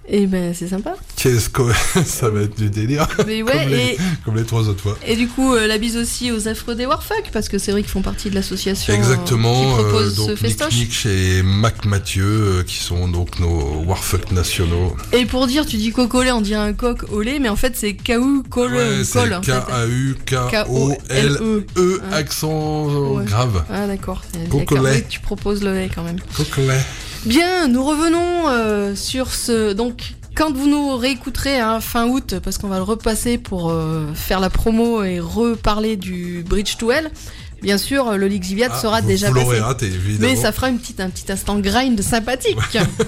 Et ben c'est sympa. Qu'est-ce que ça va être du délire. Mais ouais, comme les 3 autres fois. Et du coup, la bise aussi aux affreux des Warfuck, parce que c'est vrai qu'ils font partie de l'association exactement, qui propose donc ce festoche. Nick chez Mac Mathieu, qui sont donc nos Warfuck nationaux. Et pour dire, tu dis coq au lait, on dirait un coq au lait, mais en fait c'est K.U. Col. Ouais, c'est K-A-U-K-O-L-E, accent grave. Ah d'accord. Coq au lait. Tu proposes le lait quand même. Coq au lait. Bien, nous revenons sur ce... Donc, quand vous nous réécouterez fin août, parce qu'on va le repasser pour faire la promo et reparler du Bridge to Hell, bien sûr, le Lixiviad sera déjà passé. Vous l'aurez raté, évidemment. Mais ça fera un petit instant grind sympathique.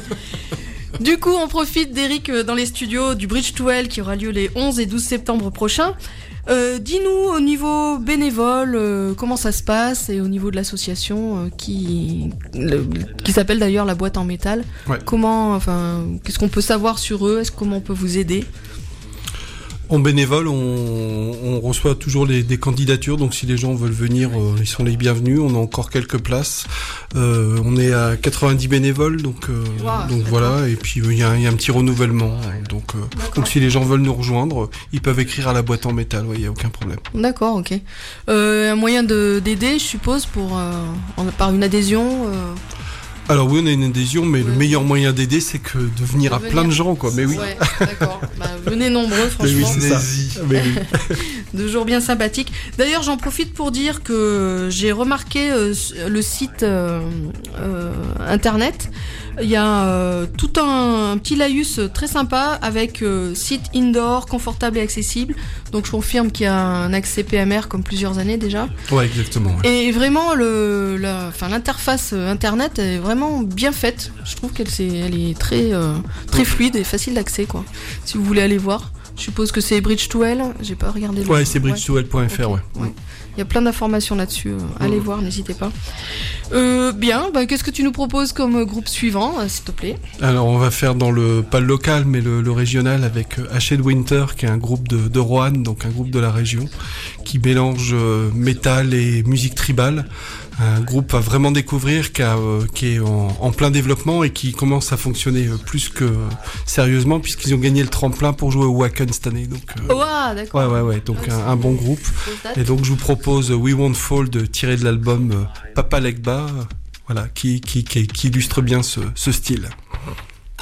Du coup, on profite d'Eric dans les studios du Bridge to Hell qui aura lieu les 11 et 12 septembre prochains. Dis-nous au niveau bénévole comment ça se passe et au niveau de l'association qui s'appelle d'ailleurs la boîte en métal. Ouais. Qu'est-ce qu'on peut savoir sur eux? Comment on peut vous aider? En bénévole, on reçoit toujours des candidatures, donc si les gens veulent venir, ils sont les bienvenus. On a encore quelques places. On est à 90 bénévoles, donc voilà. Et puis il y a un petit renouvellement. Donc si les gens veulent nous rejoindre, ils peuvent écrire à la boîte en métal. Il y a aucun problème. D'accord, ok. Un moyen d'aider, je suppose, par une adhésion. Alors oui, on a une adhésion, mais le meilleur moyen d'aider, c'est que de venir à plein de gens, quoi. Mais oui. Ouais, d'accord. Venez nombreux, franchement. Mais oui, c'est ça. Mais oui. Toujours bien sympathique. D'ailleurs, j'en profite pour dire que j'ai remarqué le site internet. Il y a tout un petit laïus très sympa avec site indoor, confortable et accessible. Donc je confirme qu'il y a un accès PMR comme plusieurs années déjà. Ouais, exactement. Ouais. Et vraiment, l'interface internet est vraiment bien faite. Je trouve qu'elle est très fluide et facile d'accès, quoi. Si vous voulez aller voir. Je suppose que c'est Bridge to Hell. J'ai pas regardé. Ouais, c'est bridge2hell.fr. Okay. Ouais. Il y a plein d'informations là-dessus. Allez voir, n'hésitez pas. Bien, qu'est-ce que tu nous proposes comme groupe suivant, s'il te plaît? Alors, on va faire pas le local, mais le régional avec Ashed Winter, qui est un groupe de Roanne, donc un groupe de la région, qui mélange métal et musique tribale. Un groupe à vraiment découvrir qui est en plein développement et qui commence à fonctionner plus que sérieusement, puisqu'ils ont gagné le tremplin pour jouer au Wacken cette année. Donc, d'accord. Ouais. Donc un bon groupe. Et donc je vous propose We Won't Fall tiré de l'album Papa Legba, qui illustre bien ce style.